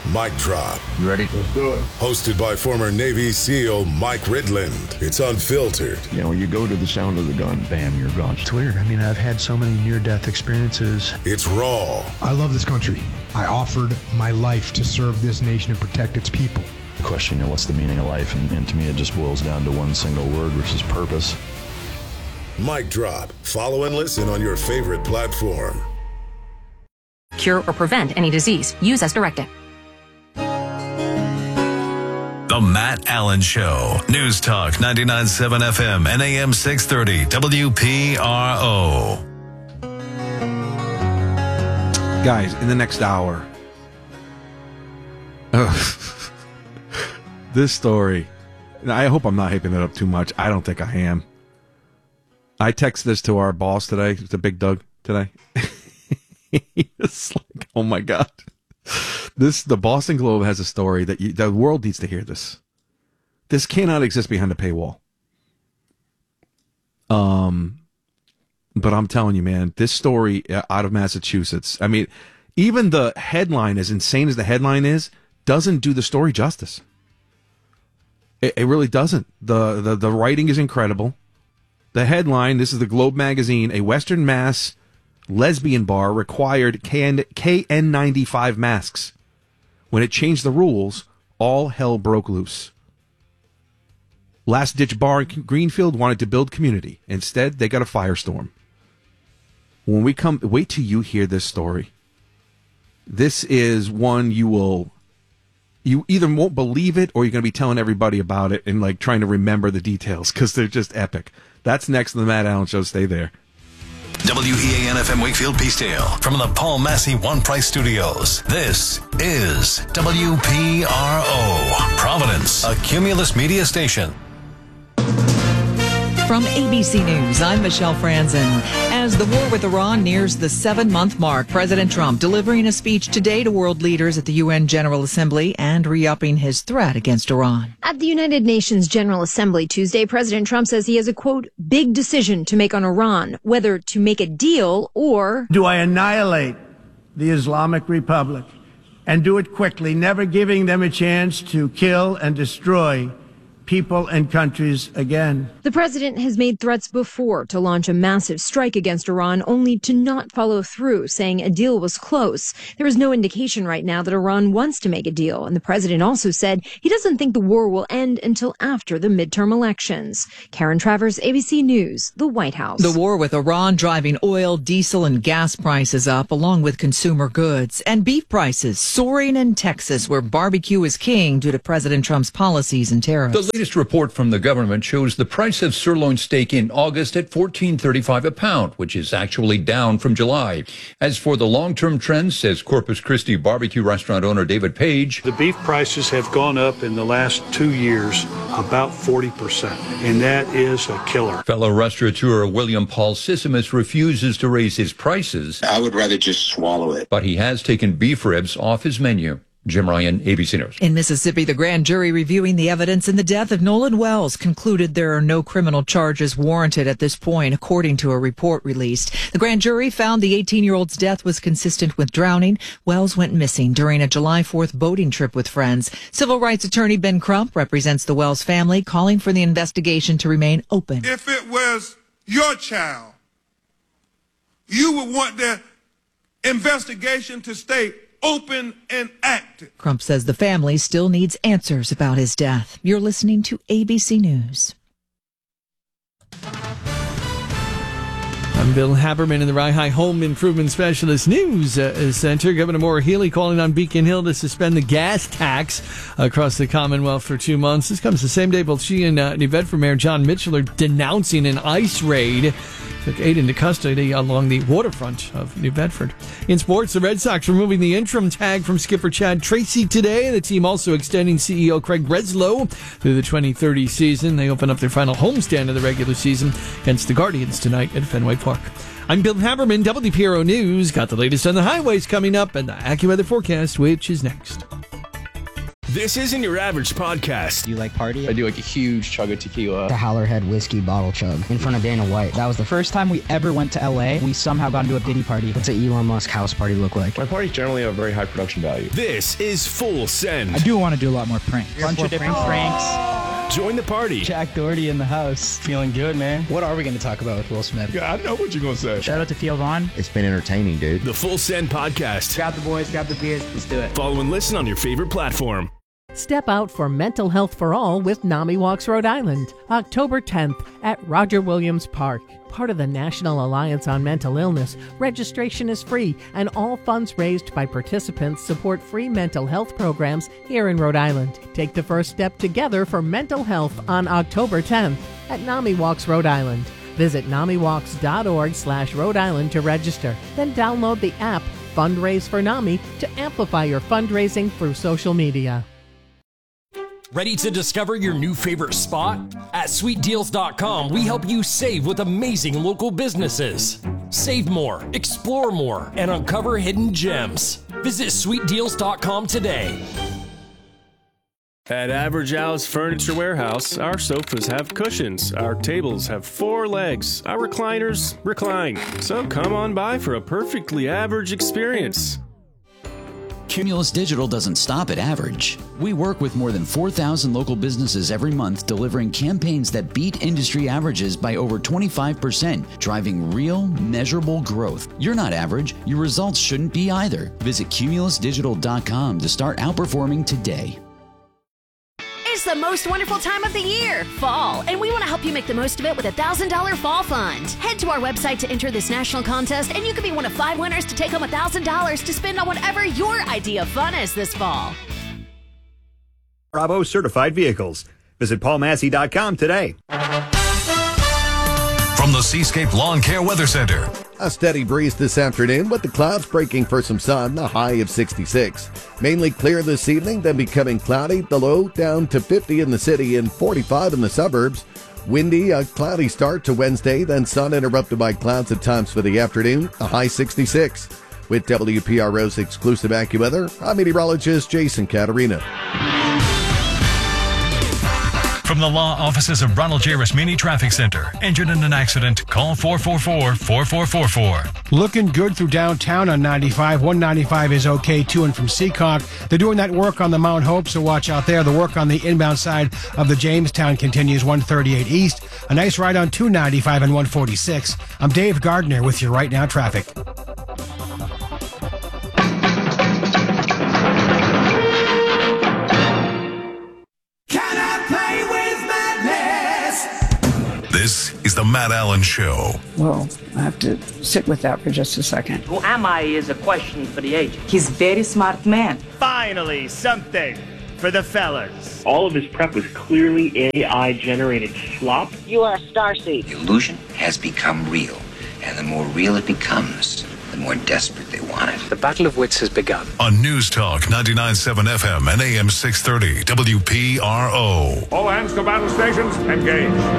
Mic Drop. You ready? Let's do it. Hosted by former Navy SEAL Mike Ridland. It's unfiltered. You know, when you go to the sound of the gun, bam, you're gone. It's weird. I mean, I've had so many near-death experiences. It's raw. I love this country. I offered my life to serve this nation and protect its people. Question, you know, what's the meaning of life? And to me, it just boils down to one single word, which is purpose. Mic Drop. Follow and listen on your favorite platform. Cure or prevent any disease. Use as directed. The Matt Allen Show. News Talk 99.7 FM and AM 630 WPRO. Guys, in the next hour, this story, I hope I'm not hyping it up too much. I don't think I am. I texted this to our boss today, to Big Doug today. It's like, oh my God. The Boston Globe has a story that the world needs to hear this. This cannot exist behind a paywall. But I'm telling you, man, this story out of Massachusetts, I mean, even the headline, as insane as the headline is, doesn't do the story justice. It really doesn't. The writing is incredible. The headline, this is the Globe magazine, a Western Mass lesbian bar required KN95 masks. When it changed the rules, all hell broke loose. Last-ditch bar in Greenfield wanted to build community. Instead, they got a firestorm. When we come, wait till you hear this story. This is one you either won't believe it or you're going to be telling everybody about it and like trying to remember the details because they're just epic. That's next in the Matt Allen Show. Stay there. WEAN FM Wakefield Peacedale from the Paul Massey One Price Studios. This is WPRO, Providence, a Cumulus media station. From ABC News, I'm Michelle Franzen. As the war with Iran nears the 7-month mark, President Trump delivering a speech today to world leaders at the UN General Assembly and re-upping his threat against Iran. At the United Nations General Assembly Tuesday, President Trump says he has a, quote, big decision to make on Iran, whether to make a deal or... Do I annihilate the Islamic Republic and do it quickly, never giving them a chance to kill and destroy people and countries again? The president has made threats before to launch a massive strike against Iran, only to not follow through, saying a deal was close. There is no indication right now that Iran wants to make a deal, and the president also said he doesn't think the war will end until after the midterm elections. Karen Travers, ABC News, the White House. The war with Iran driving oil, diesel, and gas prices up, along with consumer goods, and beef prices soaring in Texas, where barbecue is king due to President Trump's policies and tariffs. The latest report from the government shows the price of sirloin steak in August at $14.35 a pound, which is actually down from July. As for the long-term trends, says Corpus Christi barbecue restaurant owner David Page, the beef prices have gone up in the last 2 years about 40%, and that is a killer. Fellow restaurateur William Paul Sissimus refuses to raise his prices. I would rather just swallow it. But he has taken beef ribs off his menu. Jim Ryan, ABC News. In Mississippi, the grand jury reviewing the evidence in the death of Nolan Wells concluded there are no criminal charges warranted at this point, according to a report released. The grand jury found the 18-year-old's death was consistent with drowning. Wells went missing during a July 4th boating trip with friends. Civil rights attorney Ben Crump represents the Wells family, calling for the investigation to remain open. If it was your child, you would want the investigation to stay open and active. Crump says the family still needs answers about his death. You're listening to ABC News. I'm Bill Haberman in the Rye Home Improvement Specialist News Center. Governor Maura Healey calling on Beacon Hill to suspend the gas tax across the Commonwealth for 2 months. This comes the same day both she and New Bedford Mayor John Mitchell are denouncing an ICE raid. Took 8 into custody along the waterfront of New Bedford. In sports, the Red Sox removing the interim tag from skipper Chad Tracy today. The team also extending CEO Craig Breslow through the 2030 season. They open up their final homestand of the regular season against the Guardians tonight at Fenway Park. I'm Bill Haberman, WPRO News. Got the latest on the highways coming up and the AccuWeather forecast, which is next. This isn't your average podcast. You like party? I do like a huge chug of tequila. The Howler Head whiskey bottle chug in front of Dana White. That was the first time we ever went to LA. We somehow got into a Diddy party. What's an Elon Musk house party look like? My parties generally have very high production value. This is Full Send. I do want to do a lot more pranks. A bunch of different pranks. Join the party. Jack Doherty in the house. Feeling good, man. What are we going to talk about with Will Smith? Yeah, I know what you're going to say. Shout out to Theo Vaughn. It's been entertaining, dude. The Full Send Podcast. Grab the boys, grab the beers. Let's do it. Follow and listen on your favorite platform. Step out for mental health for all with NAMI Walks Rhode Island, October 10th at Roger Williams Park. Part of the National Alliance on Mental Illness, registration is free and all funds raised by participants support free mental health programs here in Rhode Island. Take the first step together for mental health on October 10th at NAMI Walks Rhode Island. Visit NAMIWalks.org/Rhode Island to register. Then download the app Fundraise for NAMI to amplify your fundraising through social media. Ready to discover your new favorite spot? At SweetDeals.com, we help you save with amazing local businesses. Save more, explore more, and uncover hidden gems. Visit SweetDeals.com today. At Average Al's Furniture Warehouse, our sofas have cushions, our tables have 4 legs, our recliners recline. So come on by for a perfectly average experience. Cumulus Digital doesn't stop at average. We work with more than 4,000 local businesses every month, delivering campaigns that beat industry averages by over 25%, driving real, measurable growth. You're not average. Your results shouldn't be either. Visit cumulusdigital.com to start outperforming today. It's the most wonderful time of the year, fall, and we want to help you make the most of it with a $1,000 fall fund. Head to our website to enter this national contest, and you could be one of 5 winners to take home $1,000 to spend on whatever your idea of fun is this fall. Bravo certified vehicles. Visit paulmassey.com today. From the Seascape Lawn Care Weather Center. A steady breeze this afternoon with the clouds breaking for some sun, a high of 66. Mainly clear this evening, then becoming cloudy, the low down to 50 in the city and 45 in the suburbs. Windy, a cloudy start to Wednesday, then sun interrupted by clouds at times for the afternoon, a high 66. With WPRO's exclusive AccuWeather, I'm meteorologist Jason Caterina. From the law offices of Ronald J. Rasmini Traffic Center. Injured in an accident? Call 444-4444. Looking good through downtown on 95. 195 is okay to and from Seekonk. They're doing that work on the Mount Hope, so watch out there. The work on the inbound side of the Jamestown continues 138 east. A nice ride on 295 and 146. I'm Dave Gardner with your Right Now traffic. This is the Matt Allen Show. Well, I have to sit with that for just a second. Who am I is a question for the agent. He's a very smart man. Finally, something for the fellas. All of his prep was clearly AI-generated slop. You are a starseed. The illusion has become real, and the more real it becomes, the more desperate they want it. The battle of wits has begun. On News Talk 99.7 FM and AM 630 WPRO. All hands to battle stations, engage.